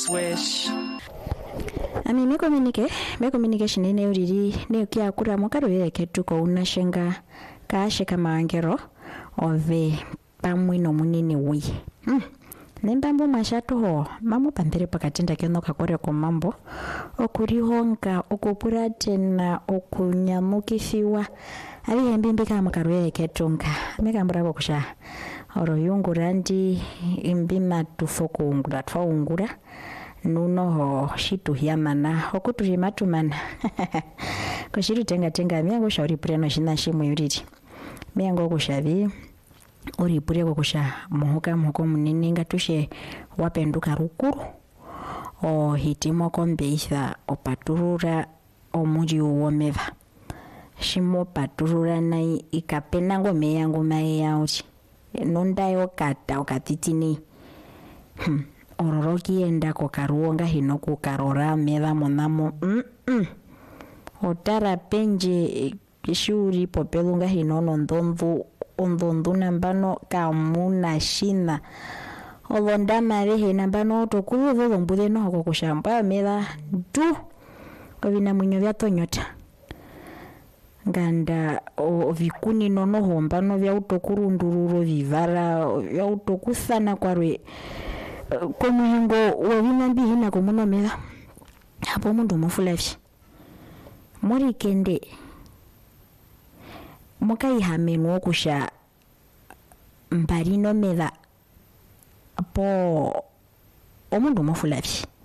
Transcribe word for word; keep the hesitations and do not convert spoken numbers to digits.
Swish. Ami me communique, me communication ine uriri ne kia kura mokaro yeke tuko unashenga kaashe kama angero ove pamwe no munene wi. Hmm. Nembambo mashato ho mamu pandere pakatenda kiono kakore ko mambo okurihonga okupura tena okunyamukisiwa ali hembimbi kama karo yeke tunga mekambura bokusha oro yungurandi imbima tufoko ungura twaungura nuno ho shitu yamana okutu matumana koshiru tenga tenga miango shauri preno shina shimu yuriri miango kushavi uri pure kusha muhoka muhoko munene ngatushe wapenduka rukuru o hitimo kombeisa opaturura omuji uomeva shimo paturura nai ikapena ngome yangu mae yauchi nondayo kata okatitini hmm. Ororoki enda kokaruonga hino kukarora meva monamo mm -mm. Otara penje shuri popelunga hino nondondu ondondu nambano kamuna shina olonda marehe nambano tokuru volombude no hoko kushamba meva du kovina munyo vya tonyota nganda o vikuni nono hombano vya utokuru ndururo vivara vya utokusana kwarwe kono hingo wabinambi hina komuno mela hapo mundu mufulafi muri kende mokai hamenu okusha mbarino mela po omundu mufulafi